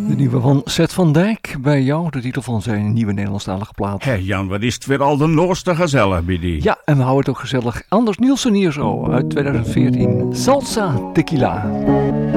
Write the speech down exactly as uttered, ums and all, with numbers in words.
De nieuwe van Seth van Dijk bij jou, de titel van zijn nieuwe Nederlandstalige plaat. Hé Jan, wat is het weer al de noorste gezellig bij die? Ja, en we houden het ook gezellig. Anders Nielsen hier zo uit twintig veertien. Salsa Tequila.